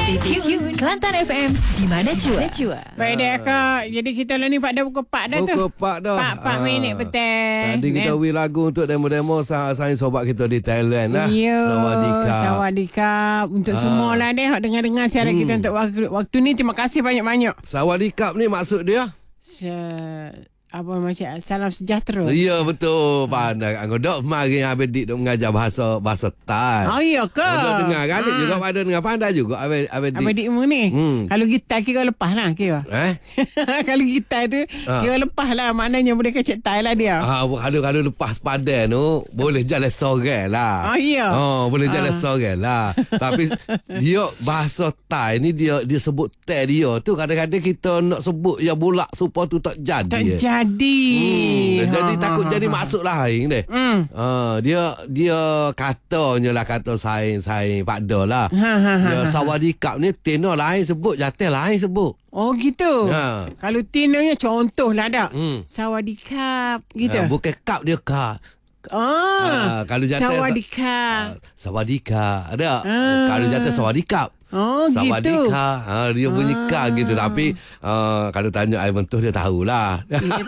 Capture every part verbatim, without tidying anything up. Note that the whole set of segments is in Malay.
Stay tune Kelantan F M, di mana jua. Baik dah Kak. Jadi kita lah ni Pak dah pukul empat dah tu. Pukul empat dah. empat, empat minit petang. Tadi kita wih lagu untuk demo-demo saing sobat kita di Thailand lah. Ya. Sawadika. Sawadika. Untuk Ha. semua lah deh dengar-dengar siaran Hmm. kita untuk waktu, waktu ni. Terima kasih banyak-banyak. Sawadika ni maksud dia? Se- apa macam salam sejahtera. Ya betul. Pandai. Anggo dok mari habis dik dok mengajar bahasa bahasa Thai. Oh iya ke? Dok dengar kan Ha. juga pada dengar pandai juga habis habis Apa dik. dikmu ni? Hmm. Kalau gitar kira lepas lah kira. Eh? Kalau gitar tu Ha. kira lepas lah. Maknanya boleh kecek Thai lah dia. Ah, kalau kalau lepas padan tu boleh jalan sorang lah. Oh, iya. Oh, boleh jalan Ah. sorang lah. Tapi dia bahasa Thai ni dia dia sebut teh dia tu kadang-kadang kita nak sebut ya bulak supaya tu tak jadi. Tak jadi. Hmm, jadi Ha, takut ha, jadi ha, maksud lain deh. Hmm. Ha, dia dia katanya lah kata saing-saing pada lah. Ha, ha, ha, Dia ha. sawadikap ni tino lain sebut, jatuh lain sebut. Oh gitu. Ha. Kalau tinonya contoh lah dak. Hmm. Sawadikap gitu. Ha, bukan kap dia kap. Ah. Ha, kalau jatuh Sawadikap. Sawadika. Ada. Ah. Kalau jatuh sawadikap. Oh gitu. Sawadika. Ha, dia bunyi Ah. ka gitu. Tapi uh, kalau tanya I bentuk dia tahulah.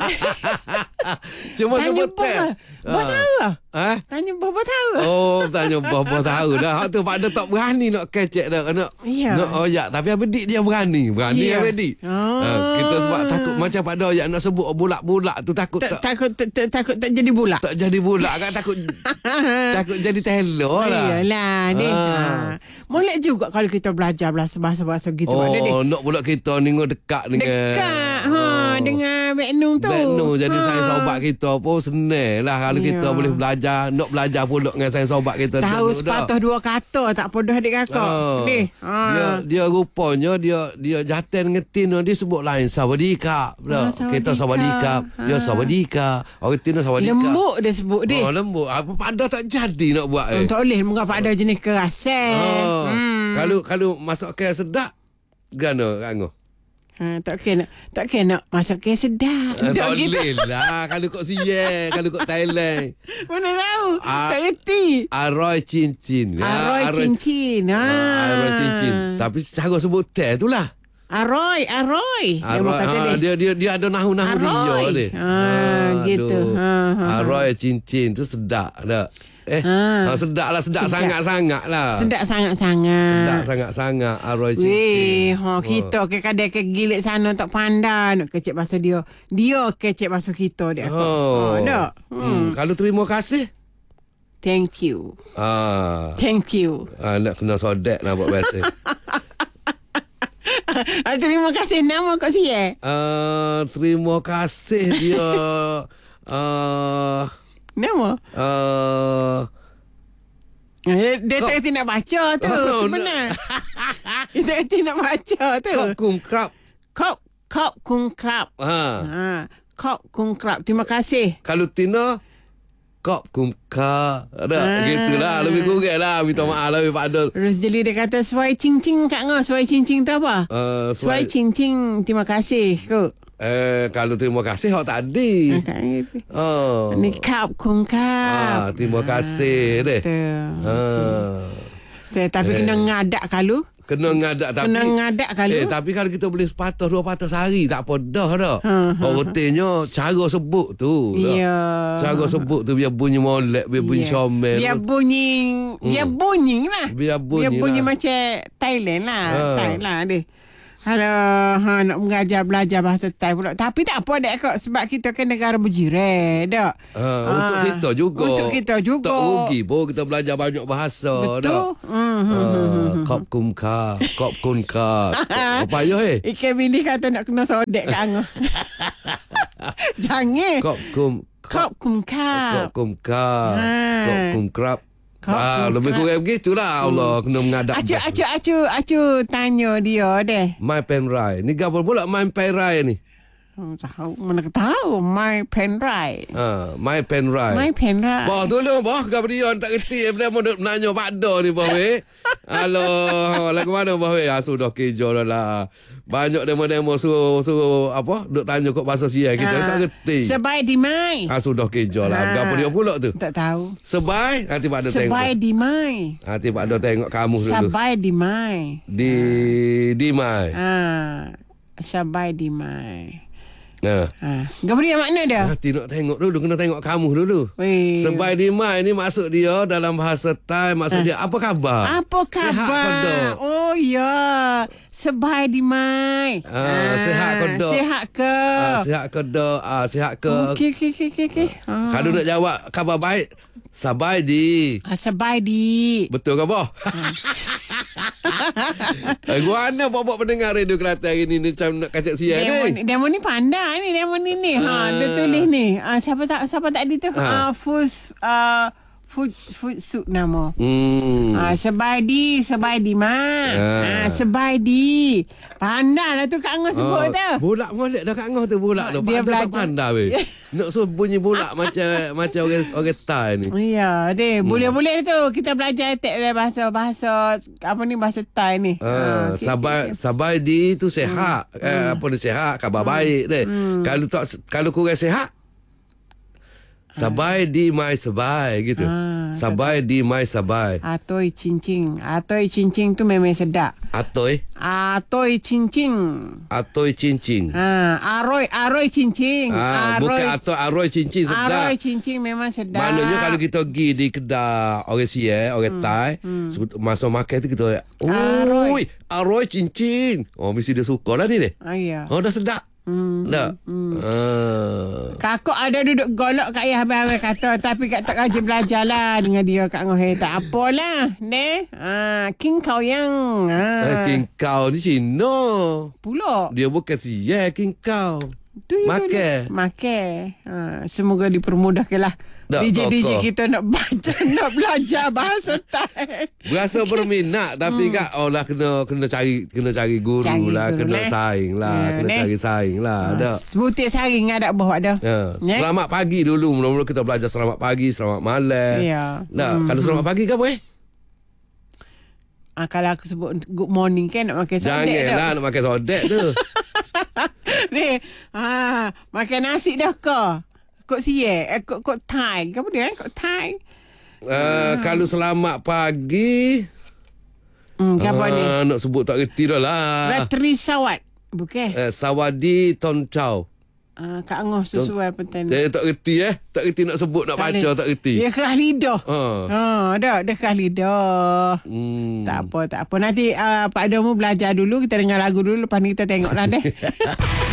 Cuma Tanya sebut teh. Bapa. Bapa tahu lah. Eh? Tanya Bapa tahu lah. Oh, tanya Bapa tahu dah. Hak tu pada tak berani nak kecek dah. Nak, Ya. nak oyak. Tapi abang dik dia berani. Berani Ya. abang dik. Oh. Ha, kita sebab takut macam pada oyak nak sebut bulak-bulak tu takut Tak, tak, takut tak, tak, takut tak jadi bulat. tak jadi bulak kan. Takut takut jadi telur lah. Iyalah ni. Ah. Ha. Molek juga kalau kita belajar bahasa-bahasa gitu Oh, ada ni. nak pula kita ni dekat dengan Dekat ha oh. dengan Beknum tu. Beknu jadi Ha. sains sobat kita pun senang lah kalau Ya. kita boleh belajar, nak belajar pula dengan sains sobat kita. Tahu Dah- sepatah dua kata tak podoh adik kakak. Oh. Ni. Ha. Dia dia rupanya dia dia jatuh dengan tin dia sebut lain sawadika. Ah, Kita sawadika. Dia Ah. sawadika. Orang tin sawadika. Lembut dia sebut dia. Oh, lembut. Apa pada tak jadi nak buat eh. Eh. Tak boleh muka pada jenis kerasan. Oh. Hmm. Kalau kalau masuk ke sedap gana rango. Ha, tak kena tak kena masak ke sedap. Eh, tak gitu. boleh lah. Kalau kau siye, kalau kau Thailand. Mana tahu. Ah. Tak reti. Aroy cincin. Aroy cincin. Ha. Ah, Aroy cincin. Tapi cara sebut teh tu lah. Aroy, aroy. Dia mau Aroy, kata ah, dia. dia dia dia ada nahu-nahu dia Aroy. dia. Ah, gitu. aduh. Ha, ha, ha. Aroy cincin tu sedap dah. Eh, Ah. ah, sedap lah, sedap, Sedap. sangat-sangat lah. Sedap sangat-sangat. Sedap sangat-sangat Aroy Weh, cincin. ha, kita ke kadang ke gilik sana tak pandai nak kecek bahasa dia. Dia kecek bahasa kita dia. Oh. Ha, dak. Hmm. Hmm. Kalau terima kasih. Thank you. Ah, Thank you. ah nak kena sodak nak buat biasa. Ah, terima kasih nama kau si eh. Ah, terima kasih dia. Ah, Nama. ah, Eh, Dia Kau- tak kerti nak baca tu Oh, sebenar. Dia tak kerti nak baca tu. kau kum krab. Kop kop kung krab. Ha. Ha, kop kung krab. Terima kasih. Kalau Tina kop kum ka. Ada Ah. gitulah lebih kurang lah. Minta maaf lah lebih pada. Terus jeli dia kata suai cing-cing kat ngau. Suai cing-cing tu apa? Uh, Suai cing-cing. Terima kasih. Kau. Eh kalau terima kasih hak tadi. Oh. Ni kap kung Ah, kap. terima kasih deh. Betul. Ha. Tapi kena ngadak kalau. Kena ngadak tapi Kena ngadak kalau. Eh tapi kalau kita boleh sepatah dua patah sehari tak apa dah dah. Ha, ha, Oh rutenya cara sebut tu. dah. Ya. Cara sebut tu biar bunyi molek, biar bunyi Ya. comel. Biar bunyi Biar bunyi lah. Biar bunyi Biar bunyi lah. macam Thailand lah. Ha. Thailand dia. Alah, ha, nak mengajar belajar bahasa Thai pula. Tapi tak apa dek kak. Sebab kita kan negara berjiran. Tak? Ha, untuk Ah, kita juga. Untuk kita juga. Tak rugi pun kita belajar banyak bahasa. Betul. Hmm, hmm, Ah, kop kum ka, kop kun ka. Apa payah eh? Ikan bini kata nak kena sodek kat angah. Jangan. Kop kum Kop kum Kop kap. kum ka, Ha. kop kum krab. Kop Ah, kum lebih krab. kurang begitulah. Allah kena mengadap. Acu, acu, acu, acu tanya dia deh. Main pen rai. Ni gabal pula main pen rai ni. Hmm, tahu. Mana tahu. My pen right. Ha, my pen right. My pen right. Bah, tolong bah, kau dia tak kerti. Dia mau nanya Pak Do ni bah weh. Halo, lagu mana bah weh? Ah, sudah kejo dah lah. Banyak demo-demo suruh suruh apa? Duk tanya kok bahasa Sia kita Ah, tak kerti. Sebai di mai. Ah, sudah kejo lah. Ah. Apa dia pula tu? Tak tahu. Sebai, nanti Pak Do tengok. Sebai di mai. Nanti Pak Do tengok kamu dulu. Sebai di mai. Di di mai. Ah, sebai di mai. Ha. Ah, gapo dia makna dia? Nanti nak tengok dulu, kena tengok kamu dulu. Weh. Sebai di mai ni maksud dia dalam bahasa Thai, maksud dia apa khabar? Apa Sihat khabar? kodok. Oh ya, sebai di mai. Ah, sihat kodok. Sihat ke? Ah, sihat ke dok? Ah, sihat ke? Okey okey okey okey. okey. Ah. Kalau nak jawab khabar baik, sabai di. Ah, sebai di. Betul ke boh? Gua mana buat-buat pendengar radio Kelantan hari ni, ni macam nak kacak siang Demo ni. ni, demo ni pandai ni, demo ni ni. Ha, Ah. dia tulis ni. Ah, siapa tak siapa tadi tu? Ah. Ah, food ah food food soup nama. Hmm. Ah, sebai di, sebai di mak. Ah. Ah, sebai di. Pandai lah tu Kak Angah sebut tu. Bolak molek dah Kak Ngah tu bolak tu. Dia Dia belajar. tak pandai weh. Nak suruh bunyi bolak macam macam orang orang Thai ni. Ya, deh. Boleh-boleh tu. Kita belajar tek bahasa-bahasa apa ni bahasa Thai ni. Ah, okey, sabai okey, okey. sabai di tu sihat. Hmm. Eh, apa ni sihat, khabar baik deh. Kalau tak kalau kurang sihat, sabai di mai sabai gitu. Ah, Sabai di mai sabai. Atoi cincing. Atoi cincing tu memang sedap. Atoi Atoi cincing. atoi cincin. Ha, aroi aroi cincing. Ah, bukan atoi aroi cincin sedap. Aroi cincing memang sedap. Maknanya kalau kita pergi di kedai orang Sia, orang Thai, hmm. masa makan tu kita, Aroi. oi, aroi cincin. Oh, mesti dia suka lah ni deh. Ah, ya. Oh, dah sedap. Hmm. Dah. Ah. Kakak ada duduk golok kat ayah abang kata tapi kat tak rajin belajar lah dengan dia kat Ngoh. Tak apalah. Ne? Ha, King Kau yang. Ha. Eh, King Kau ni Cina. Pula. Dia bukan Sia, King Kau. Tu you Makan. Makan. Ha, semoga dipermudahkanlah. Tak, D J D J pokok. kita nak baca, nak belajar bahasa Thai. Berasa berminat tapi hmm. kak oh lah kena kena cari kena cari guru Cari lah, guru kena lah. saing lah, Ya, kena ne? cari saing lah. Ha, Dak. sebutir saring ada bawah dah. Ya. Ne? Selamat pagi dulu. Mula-mula kita belajar selamat pagi, selamat malam. Ya. Nah, Hmm, kalau selamat pagi ke apa eh? Ah, kalau aku sebut good morning kan nak makan sodek Janganlah nak makan sodek tu. Ni, ah, makan nasi dah ke? Kok siye, eh, kok kok Thai. Apa dia? eh? Kok Thai. Uh, kalau selamat pagi, Hmm, apa ni? ah, nak sebut tak reti dah lah. Ratri Sawat. Bukan. Uh, Sawadi Ton Chow. Ah, Kak Angah sesuai petang. Saya tak reti eh. Tak reti nak sebut, nak Tak baca boleh. tak reti. Dia keras lidah. Ha. Ha, dah, dia keras lidah. Hmm. Tak apa, tak apa. Nanti uh, Pak Domu belajar dulu. Kita dengar lagu dulu. Lepas ni kita tengoklah deh.